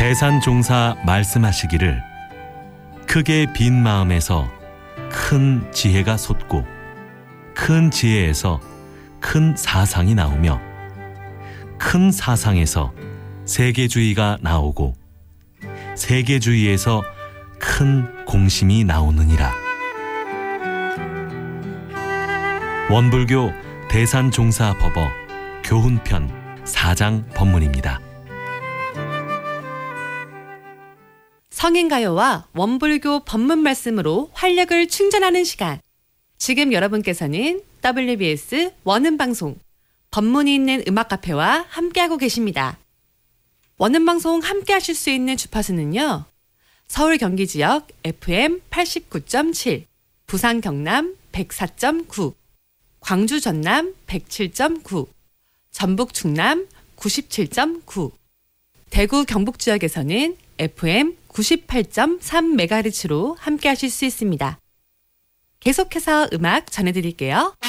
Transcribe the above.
대산종사 말씀하시기를 크게 빈 마음에서 큰 지혜가 솟고 큰 지혜에서 큰 사상이 나오며 큰 사상에서 세계주의가 나오고 세계주의에서 큰 공심이 나오느니라. 원불교 대산종사법어 교훈편 4장 법문입니다. 성인가요와 원불교 법문 말씀으로 활력을 충전하는 시간. 지금 여러분께서는 WBS 원음방송 법문이 있는 음악카페와 함께하고 계십니다. 원음방송 함께하실 수 있는 주파수는요. 서울 경기 지역 FM 89.7, 부산 경남 104.9, 광주 전남 107.9, 전북 충남 97.9, 대구 경북 지역에서는 FM 98.3MHz로 함께하실 수 있습니다. 계속해서 음악 전해드릴게요.